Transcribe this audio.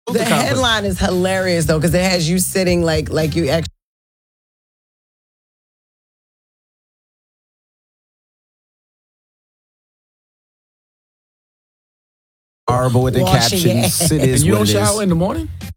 The headline is hilarious though, because it has you sitting like you actually. Horrible with the Washing your captions. ass. It is And you what don't it is. shower in the morning?